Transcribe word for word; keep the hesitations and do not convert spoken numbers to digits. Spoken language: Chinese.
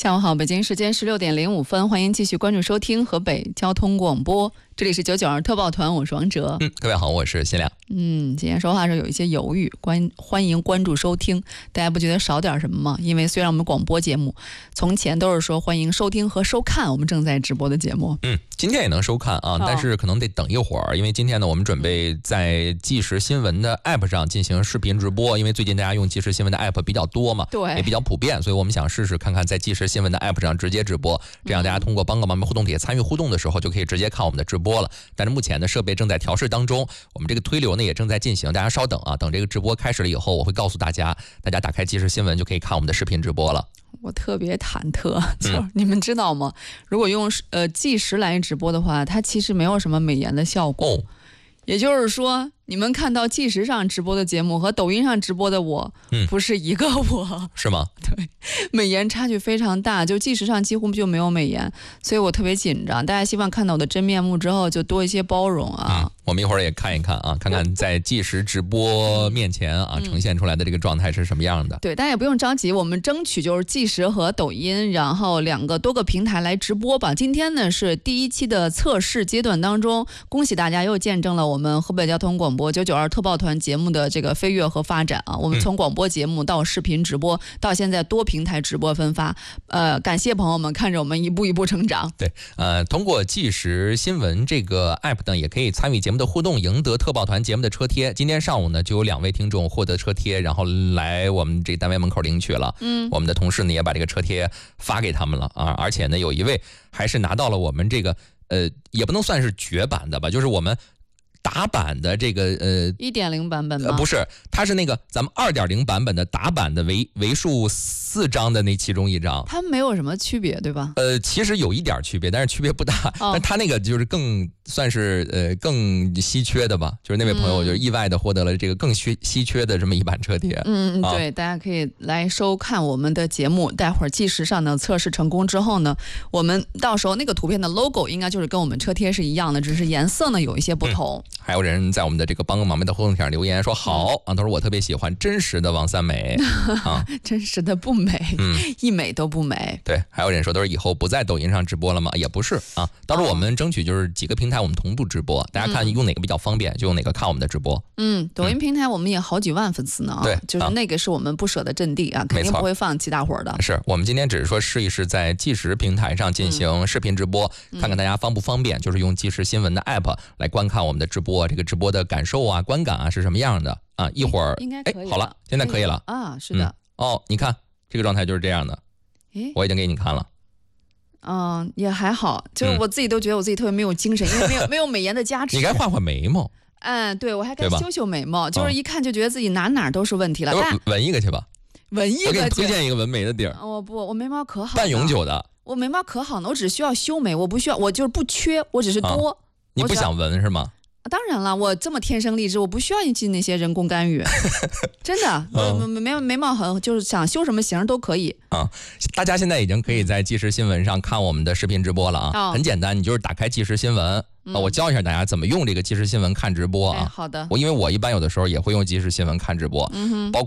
下午好，北京时间十六点零五分，欢迎继续关注收听河北交通广播，这里是九九二特报团，我是王哲。 嗯，各位好，我是新亮。 嗯，今天说话的时候有一些犹豫，关欢迎关注收听，大家不觉得少点什么吗？因为虽然我们广播节目从前都是说欢迎收听和收看我们正在直播的节目， 嗯，今天也能收看啊，但是可能得等一会儿，因为今天呢，我们准备在即时新闻的 app 上进行视频直播，因为最近大家用即时新闻的 app 比较多嘛， 对， 也比较普遍，所以我们想试试看看在即时新闻的 app 上直接直播，这样大家通过帮个忙互动帖参与互动的时候，就可以直接看我们的直播了。但是目前呢，设备正在调试当中，我们这个推流呢也正在进行，大家稍等啊，等这个直播开始了以后，我会告诉大家，大家打开即时新闻就可以看我们的视频直播了。 我特别忐忑，就是、嗯、你们知道吗？如果用呃即时来直播的话，它其实没有什么美颜的效果。 哦， 也就是说，你们看到即时上直播的节目和抖音上直播的我，嗯、不是一个我， 是吗？ 对，美颜差距非常大，就即时上几乎就没有美颜，所以我特别紧张。大家希望看到我的真面目之后，就多一些包容啊。 嗯，我们一会儿也看一看啊，看看在即时直播面前啊、嗯、呈现出来的这个状态是什么样的。 对，大家也不用着急，我们争取就是即时和抖音，然后两个多个平台来直播吧。今天呢是第一期的测试阶段当中，恭喜大家又见证了我们河北交通广播九九二特报团节目的这个飞跃和发展啊！我们从广播节目到视频直播，到现在多平台直播分发，呃，感谢朋友们看着我们一步一步成长。 对，呃，通过即时新闻这个 app 呢，也可以参与节目的互动，赢得特报团节目的车贴。今天上午呢，就有两位听众获得车贴，然后来我们这单位门口领取了。嗯，我们的同事呢也把这个车贴发给他们了啊，而且呢，有一位还是拿到了我们这个呃，也不能算是绝版的吧，就是我们打版的这个呃一点零 版本吗？ 呃，不是，它是那个咱们二点零版本的打版的为为数四张的那其中一张， 它没有什么区别，对吧？ 呃，其实有一点区别，但是区别不大。哦、但它那个就是更算是呃更稀缺的吧，就是那位朋友就意外的获得了这个更稀稀缺的这么一版车贴。 嗯，对，大家可以来收看我们的节目。待会儿即时上的测试成功之后呢，我们到时候那个图片的 logo 应该就是跟我们车贴是一样的，只是颜色呢有一些不同。 嗯，还有人在我们的这个帮个忙的互动帖上留言说好啊，他说我特别喜欢真实的王三美啊， 真实的不美，嗯，一美都不美。 对，还有人说都是以后不在抖音上直播了吗？也不是啊，到时候我们争取就是几个平台我们同步直播，哦、大家看用哪个比较方便，就用哪个看我们的直播。 嗯，抖音平台我们也好几万粉丝呢， 对、 嗯，就是那个是我们不舍的阵地啊，肯定不会放弃大伙儿的。 是我们今天只是说试一试在即时平台上进行视频直播，嗯、看看大家方不方便，就是用即时新闻的 app 来观看我们的直播，这个直播的感受啊、观感啊是什么样的啊？一会儿应该可以， 好了，现在可以了啊，是的、 嗯。哦，你看这个状态就是这样的，我已经给你看了。 嗯，也还好，就是我自己都觉得我自己特别没有精神，嗯、因为没有没有美颜的加持。 你该画画眉毛。 嗯，对，我还该修修眉毛，就是一看就觉得自己哪哪都是问题了。 嗯、纹一个去吧， 纹一个去。 我给你推荐一个纹眉的地儿。 我不，我眉毛可好了， 半永久的。 我眉毛可好呢，我只需要修眉，我不需要，我就是不缺，我只是多。啊、 你不想纹是吗？ 当然了，我这么天生丽质，我不需要进那些人工干预，真的，我眉眉毛很就是想修什么型都可以啊。大家现在已经可以在即时新闻上看我们的视频直播了啊，哦、很简单，你就是打开即时新闻、嗯、啊，我教一下大家怎么用这个即时新闻看直播啊。 好的， 我因为我一般有的时候也会用即时新闻看直播，嗯哼，包括